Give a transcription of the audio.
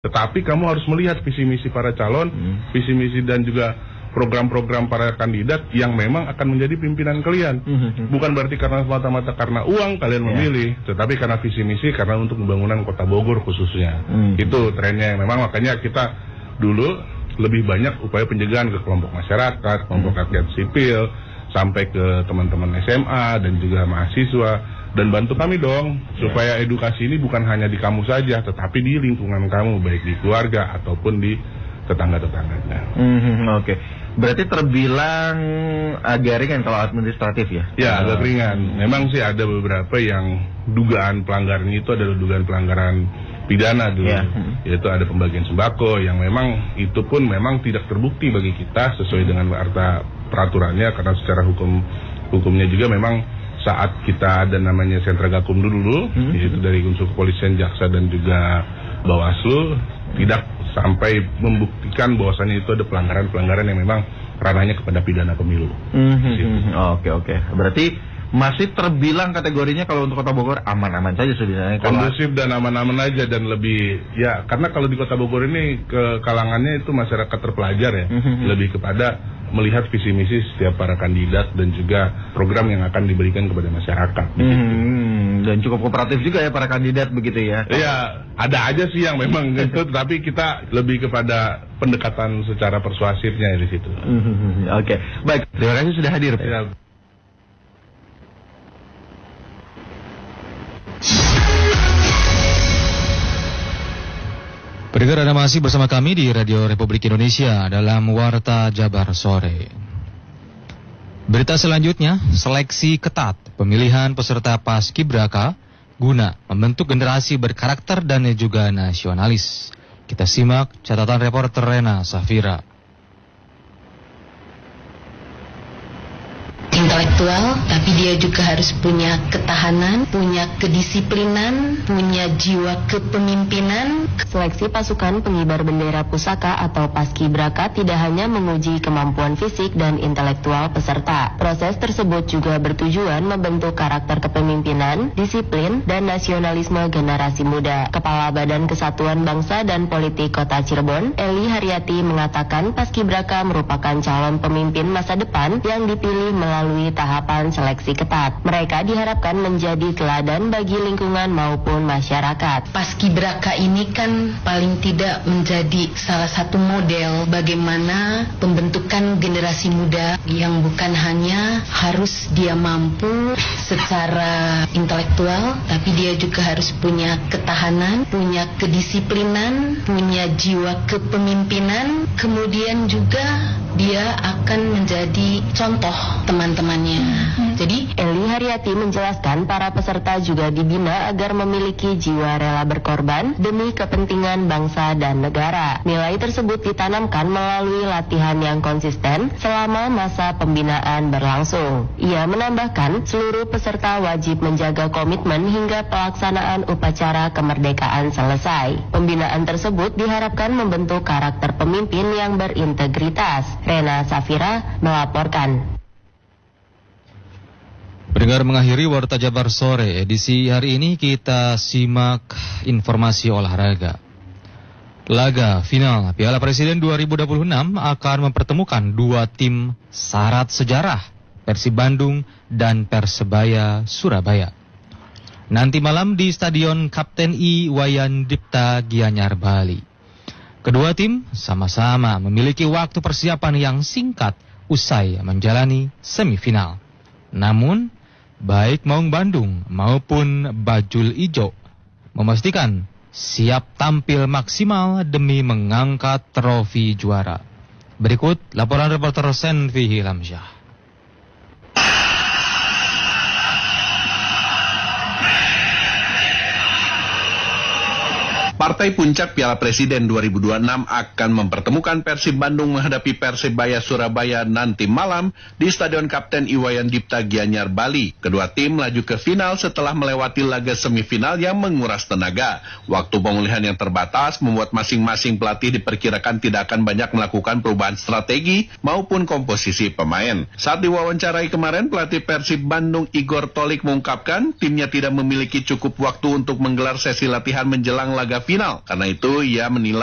Tetapi kamu harus melihat visi misi para calon, visi misi dan juga program-program para kandidat yang memang akan menjadi pimpinan kalian. Bukan berarti karena semata-mata karena uang kalian memilih, tetapi karena visi misi, karena untuk pembangunan Kota Bogor khususnya. Itu trennya yang memang makanya kita dulu lebih banyak upaya pencegahan ke kelompok masyarakat, kelompok rakyat sipil, sampai ke teman-teman SMA dan juga mahasiswa. Dan bantu kami dong, supaya edukasi ini bukan hanya di kamu saja, tetapi di lingkungan kamu, baik di keluarga ataupun di tetangga-tetangganya. Oke. Berarti terbilang agak ringan kalau administratif ya? Ya, agak ringan. Memang sih ada beberapa yang dugaan pelanggaran itu adalah dugaan pelanggaran pidana dulu. Yaitu ada pembagian sembako yang memang itu pun memang tidak terbukti bagi kita sesuai dengan peraturannya, karena secara hukumnya juga memang saat kita ada namanya sentra gakum dulu, yaitu dari unsur kepolisian, jaksa dan juga Bawaslu, tidak sampai membuktikan bahwasannya itu ada pelanggaran-pelanggaran yang memang ranahnya kepada pidana pemilu. Oke. Berarti masih terbilang kategorinya kalau untuk Kota Bogor aman-aman saja sebenarnya. Kondusif dan aman-aman aja, dan lebih ya karena kalau di Kota Bogor ini ke kalangannya itu masyarakat terpelajar ya, lebih kepada melihat visi misi setiap para kandidat dan juga program yang akan diberikan kepada masyarakat. Dan cukup kooperatif juga ya para kandidat begitu ya? Iya, ada aja sih yang memang gitu, tapi kita lebih kepada pendekatan secara persuasifnya di situ. Oke, baik. Terima kasih sudah hadir. Ya. Pendengar, Anda masih bersama kami di Radio Republik Indonesia dalam Warta Jabar Sore. Berita selanjutnya, seleksi ketat pemilihan peserta Paskibraka guna membentuk generasi berkarakter dan juga nasionalis. Kita simak catatan reporter Rena Safira. Intelektual, tapi dia juga harus punya ketahanan, punya kedisiplinan, punya jiwa kepemimpinan. Seleksi pasukan pengibar bendera pusaka atau Paskibraka tidak hanya menguji kemampuan fisik dan intelektual peserta. Proses tersebut juga bertujuan membentuk karakter kepemimpinan, disiplin, dan nasionalisme generasi muda. Kepala Badan Kesatuan Bangsa dan Politik Kota Cirebon, Eli Haryati, mengatakan Paskibraka merupakan calon pemimpin masa depan yang dipilih melalui tahapan seleksi ketat. Mereka diharapkan menjadi teladan bagi lingkungan maupun masyarakat. Paskibraka ini kan paling tidak menjadi salah satu model bagaimana pembentukan generasi muda yang bukan hanya harus dia mampu secara intelektual, tapi dia juga harus punya ketahanan, punya kedisiplinan, punya jiwa kepemimpinan, kemudian juga dia akan menjadi contoh teman-temannya. Jadi Eli Haryati menjelaskan para peserta juga dibina agar memiliki jiwa rela berkorban demi kepentingan bangsa dan negara. Nilai tersebut ditanamkan melalui latihan yang konsisten selama masa pembinaan berlangsung. Ia menambahkan seluruh peserta wajib menjaga komitmen hingga pelaksanaan upacara kemerdekaan selesai. Pembinaan tersebut diharapkan membentuk karakter pemimpin yang berintegritas. Rena Safira melaporkan. Pendengar, mengakhiri Warta Jabar Sore edisi hari ini, kita simak informasi olahraga. Laga final Piala Presiden 2026 akan mempertemukan dua tim syarat sejarah, Persib Bandung dan Persebaya Surabaya. Nanti malam di Stadion Kapten Iwayan Dipta Gianyar, Bali. Kedua tim sama-sama memiliki waktu persiapan yang singkat usai menjalani semifinal. Namun, baik Maung Bandung maupun Bajul Ijo memastikan siap tampil maksimal demi mengangkat trofi juara. Berikut laporan reporter Senvi Hilamsyah. Partai puncak Piala Presiden 2026 akan mempertemukan Persib Bandung menghadapi Persebaya Surabaya nanti malam di Stadion Kapten Iwayan Dipta Gianyar, Bali. Kedua tim melaju ke final setelah melewati laga semifinal yang menguras tenaga. Waktu pemulihan yang terbatas membuat masing-masing pelatih diperkirakan tidak akan banyak melakukan perubahan strategi maupun komposisi pemain. Saat diwawancarai kemarin, pelatih Persib Bandung Igor Tolik mengungkapkan timnya tidak memiliki cukup waktu untuk menggelar sesi latihan menjelang laga final final. Karena itu ia menilai